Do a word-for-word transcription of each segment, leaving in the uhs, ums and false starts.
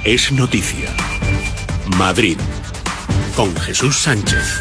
es noticia. Madrid, con Jesús Sánchez.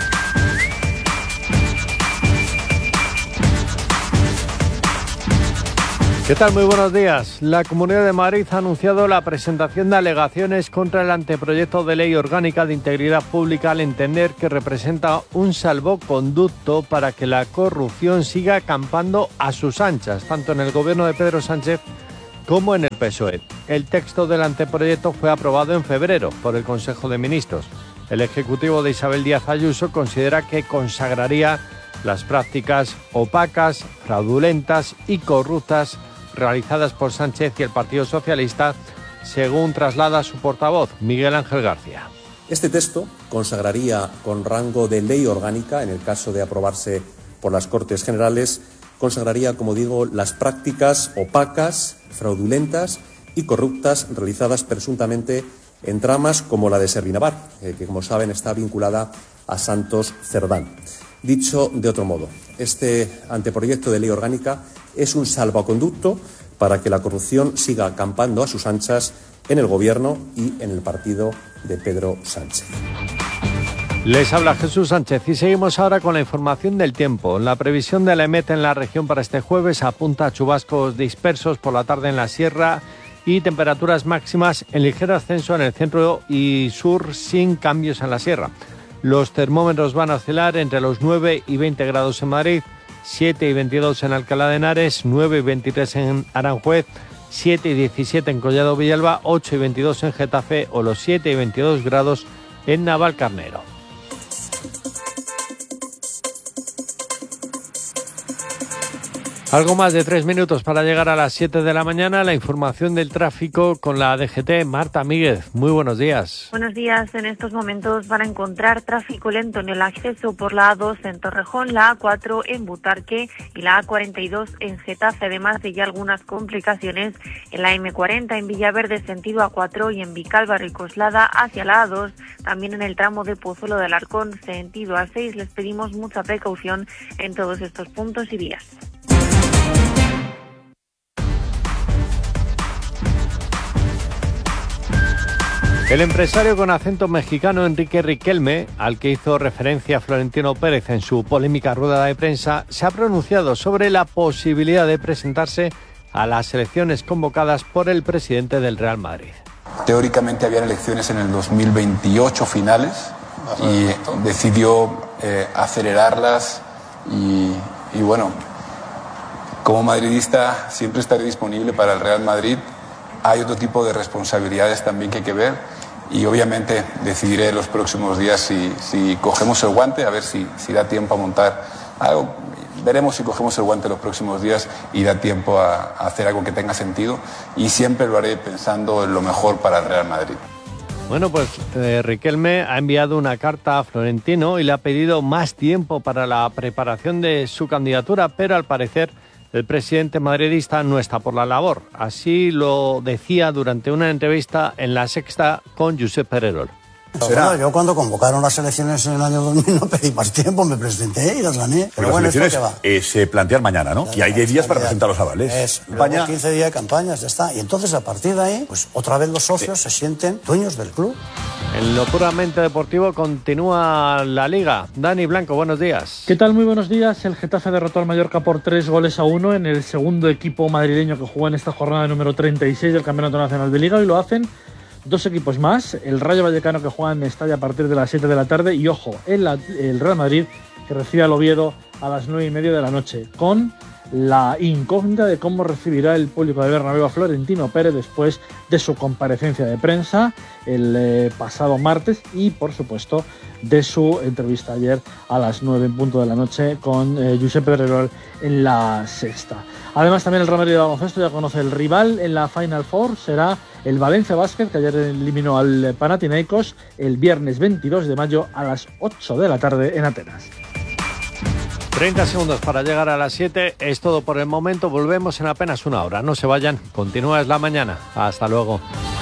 ¿Qué tal? Muy buenos días. La Comunidad de Madrid ha anunciado la presentación de alegaciones contra el anteproyecto de ley orgánica de integridad pública al entender que representa un salvoconducto para que la corrupción siga campando a sus anchas, tanto en el gobierno de Pedro Sánchez como en el P S O E. El texto del anteproyecto fue aprobado en febrero por el Consejo de Ministros. El Ejecutivo de Isabel Díaz Ayuso considera que consagraría las prácticas opacas, fraudulentas y corruptas realizadas por Sánchez y el Partido Socialista, según traslada su portavoz, Miguel Ángel García. Este texto consagraría con rango de ley orgánica, en el caso de aprobarse por las Cortes Generales, consagraría, como digo, las prácticas opacas, fraudulentas y corruptas realizadas presuntamente en tramas como la de Servinavar, eh, que, como saben, está vinculada a Santos Cerdán. Dicho de otro modo, este anteproyecto de ley orgánica es un salvoconducto para que la corrupción siga campando a sus anchas en el Gobierno y en el partido de Pedro Sánchez. Les habla Jesús Sánchez y seguimos ahora con la información del tiempo. La previsión de la EMET en la región para este jueves apunta a chubascos dispersos por la tarde en la sierra y temperaturas máximas en ligero ascenso en el centro y sur sin cambios en la sierra. Los termómetros van a oscilar entre los nueve y veinte grados en Madrid, siete y veintidós en Alcalá de Henares, nueve y veintitrés en Aranjuez, siete y diecisiete en Collado Villalba, ocho y veintidós en Getafe o los siete y veintidós grados en Navalcarnero. Algo más de tres minutos para llegar a las siete de la mañana. La información del tráfico con la D G T. Marta Míguez, muy buenos días. Buenos días. En estos momentos van a encontrar tráfico lento en el acceso por la A dos en Torrejón, la A cuatro en Butarque y la A cuarenta y dos en Getafe, además de ya algunas complicaciones en la M cuarenta en Villaverde sentido A cuatro y en Vicálvaro y Coslada hacia la A dos. También en el tramo de Pozuelo de Alarcón sentido A seis. Les pedimos mucha precaución en todos estos puntos y vías. El empresario con acento mexicano Enrique Riquelme, al que hizo referencia Florentino Pérez en su polémica rueda de prensa, se ha pronunciado sobre la posibilidad de presentarse a las elecciones convocadas por el presidente del Real Madrid. Teóricamente habían elecciones en el dos mil veintiocho finales y decidió eh, acelerarlas y, y bueno, como madridista siempre estaré disponible para el Real Madrid. Hay otro tipo de responsabilidades también que hay que ver y obviamente decidiré los próximos días si, si cogemos el guante, a ver si, si da tiempo a montar algo. Veremos si cogemos el guante los próximos días y da tiempo a, a hacer algo que tenga sentido y siempre lo haré pensando en lo mejor para el Real Madrid. Bueno, pues eh, Riquelme ha enviado una carta a Florentino y le ha pedido más tiempo para la preparación de su candidatura, pero al parecer el presidente madridista no está por la labor. Así lo decía durante una entrevista en La Sexta con Josep Pererol. Bueno, yo cuando convocaron las elecciones en el año dos mil no pedí más tiempo, me presenté y las gané. Pero las bueno, elecciones ¿esto qué va? Eh, se plantean mañana, ¿no? Ya, y hay diez días para presentar los avales. Es, luego quince días de campañas, ya está. Y entonces a partir de ahí, pues otra vez los socios sí. se sienten dueños del club. En lo puramente deportivo continúa la Liga. Dani Blanco, buenos días. ¿Qué tal? Muy buenos días. El Getafe derrotó al Mallorca por tres goles a uno en el segundo equipo madrileño que jugó en esta jornada número treinta y seis del Campeonato Nacional de Liga y lo hacen dos equipos más, el Rayo Vallecano que juega en Mestalla a partir de las siete de la tarde y ojo, el, el Real Madrid que recibe al Oviedo a las nueve y media de la noche, con la incógnita de cómo recibirá el público del Bernabéu a Florentino Pérez después de su comparecencia de prensa el eh, pasado martes y por supuesto de su entrevista ayer a las nueve en punto de la noche con eh, Josep Pedrerol en La Sexta. Además también el Real Madrid de baloncesto ya conoce el rival en la Final Four, será el Valencia Basket que ayer eliminó al Panathinaikos el viernes veintidós de mayo a las ocho de la tarde en Atenas. treinta segundos para llegar a las siete, es todo por el momento, volvemos en apenas una hora, no se vayan, continúa Es la Mañana, hasta luego.